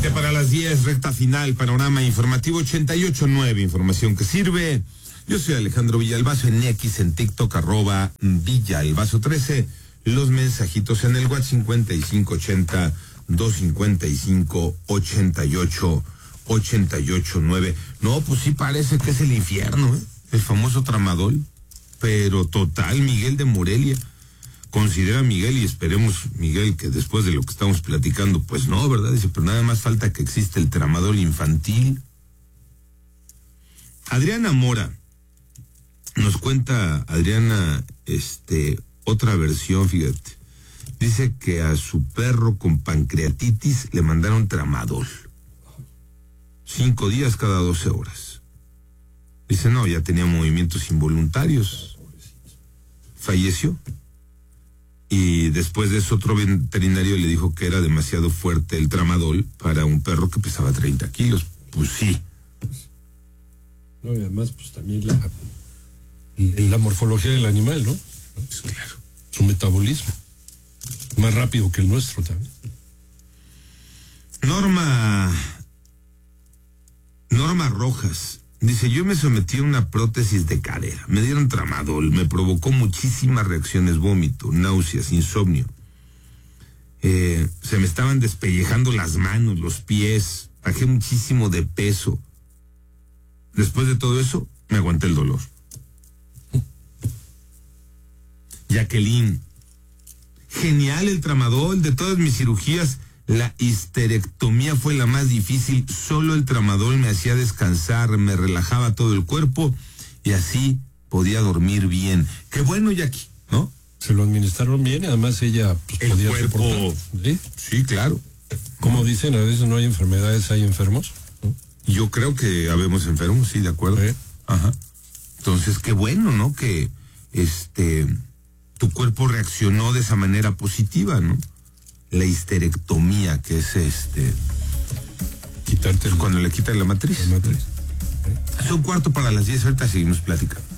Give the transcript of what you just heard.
20 para las 10, recta final, panorama informativo 88.9, información que sirve. Yo soy Alejandro Villalbazo en X, en TikTok, @Villalbazo13. Los mensajitos en el WhatsApp 5580-255-8889. No, pues sí parece que es el infierno, el famoso tramadol, pero total, Miguel de Morelia. Considera Miguel, y esperemos, Miguel, que después de lo que estamos platicando, pues no, ¿verdad? Dice, pero nada más falta que exista el tramadol infantil. Adriana Mora, nos cuenta Adriana, otra versión, fíjate. Dice que a su perro con pancreatitis le mandaron tramadol. 5 días cada 12 horas. Dice, no, ya tenía movimientos involuntarios. Falleció. Y después de eso otro veterinario le dijo que era demasiado fuerte el tramadol para un perro que pesaba 30 kilos. Pues sí. No, y además, pues también la morfología del animal, ¿no? Pues claro. Su metabolismo. Más rápido que el nuestro también. Norma Rojas. Dice, yo me sometí a una prótesis de cadera, me dieron tramadol, me provocó muchísimas reacciones, vómito, náuseas, insomnio. Se me estaban despellejando las manos, los pies, bajé muchísimo de peso. Después de todo eso, me aguanté el dolor. Jacqueline, genial el tramadol, de todas mis cirugías, la histerectomía fue la más difícil, solo el tramadol me hacía descansar, me relajaba todo el cuerpo y así podía dormir bien. Qué bueno, Jackie, ¿no? Se lo administraron bien y además ella pues, el podía cuerpo, soportar. ¿Sí? Sí, claro. Como dicen, a veces no hay enfermedades, hay enfermos, ¿no? Yo creo que habemos enfermos, sí, de acuerdo. ¿Sí? Ajá. Entonces, qué bueno, ¿no? Que tu cuerpo reaccionó de esa manera positiva, ¿no? La histerectomía, que es quitarte cuando le quitan la matriz. La matriz. Son 4 para las 10, ahorita seguimos platicando.